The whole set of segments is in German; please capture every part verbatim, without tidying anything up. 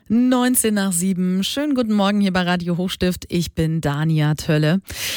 neunzehn nach sieben. Schönen guten Morgen hier bei Radio Hochstift. Ich bin Dania Tölle.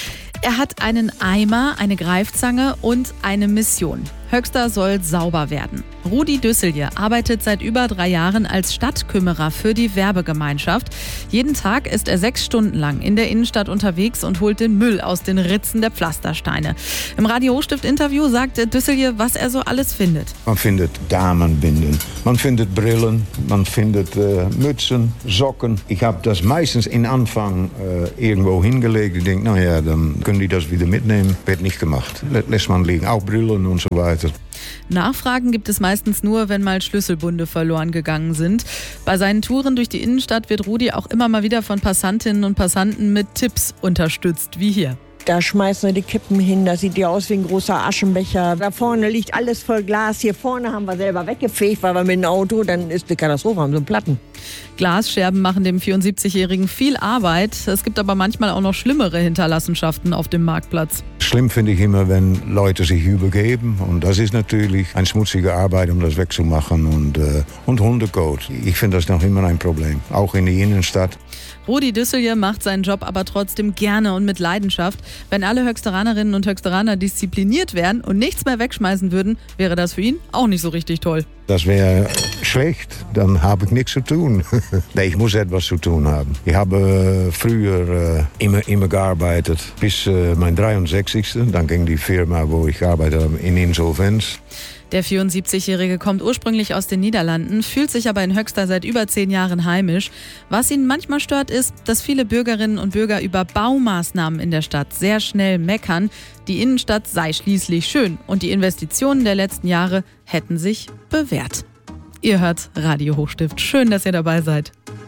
Er hat einen Eimer, eine Greifzange und eine Mission. Höxter soll sauber werden. Rudi Düsselje arbeitet seit über drei Jahren als Stadtkümmerer für die Werbegemeinschaft. Jeden Tag ist er sechs Stunden lang in der Innenstadt unterwegs und holt den Müll aus den Ritzen der Pflastersteine. Im Radio Hochstift-Interview sagt Düsselje, was er so alles findet. Man findet Damenbinden, man findet Brillen, man findet äh, Mützen, Socken. Ich habe das meistens in Anfang äh, irgendwo hingelegt. Ich denke, naja, dann können die das wieder mitnehmen. Wird nicht gemacht. Lässt man liegen, auch Brillen und so weiter. Nachfragen gibt es meistens nur, wenn mal Schlüsselbunde verloren gegangen sind. Bei seinen Touren durch die Innenstadt wird Rudi auch immer mal wieder von Passantinnen und Passanten mit Tipps unterstützt, wie hier. Da schmeißen wir die Kippen hin, das sieht ja aus wie ein großer Aschenbecher. Da vorne liegt alles voll Glas, hier vorne haben wir selber weggefegt, weil wir mit dem Auto, dann ist eine Katastrophe, haben so Platten. Glasscherben machen dem vierundsiebzigjährigen viel Arbeit. Es gibt aber manchmal auch noch schlimmere Hinterlassenschaften auf dem Marktplatz. Schlimm finde ich immer, wenn Leute sich übergeben. Und das ist natürlich eine schmutzige Arbeit, um das wegzumachen. Und, äh, und Hundekot. Ich finde das noch immer ein Problem, auch in der Innenstadt. Rudi Düsselje macht seinen Job aber trotzdem gerne und mit Leidenschaft. Wenn alle Höxteranerinnen und Höxteraner diszipliniert wären und nichts mehr wegschmeißen würden, wäre das für ihn auch nicht so richtig toll. Das wäre schlecht, dann habe ich nichts zu tun. Nee, ich muss etwas zu tun haben. Ich habe äh, früher äh, immer, immer gearbeitet, bis äh, mein dreiundsechzigste Dann ging die Firma, wo ich gearbeitet habe, in Insolvenz. Der vierundsiebzigjährige kommt ursprünglich aus den Niederlanden, fühlt sich aber in Höxter seit über zehn Jahren heimisch. Was ihn manchmal stört, ist, dass viele Bürgerinnen und Bürger über Baumaßnahmen in der Stadt sehr schnell meckern. Die Innenstadt sei schließlich schön und die Investitionen der letzten Jahre hätten sich bewährt. Ihr hört Radio Hochstift. Schön, dass ihr dabei seid.